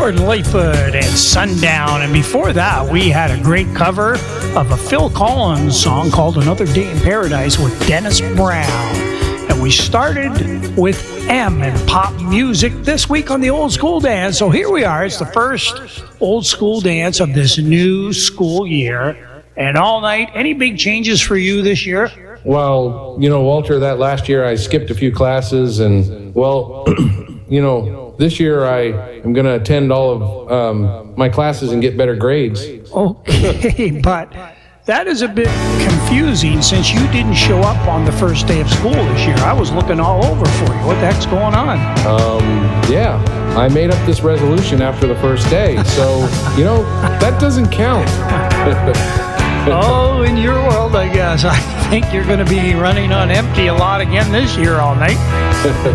Jordan Lightfoot and Sundown. And before that, we had a great cover of a Phil Collins song called Another Day in Paradise with Dennis Brown. And we started with M and pop music this week on the Old School Dance. So here we are. It's the first Old School Dance of this new school year. And all night, any big changes for you this year? Well, Walter, that last year I skipped a few classes and, this year I am going to attend all of my classes and get better grades. Okay, but that is a bit confusing since you didn't show up on the first day of school this year. I was looking all over for you. What the heck's going on? Yeah, I made up this resolution after the first day. So, that doesn't count. Oh, in your world, I guess. I think you're going to be running on empty a lot again this year all night.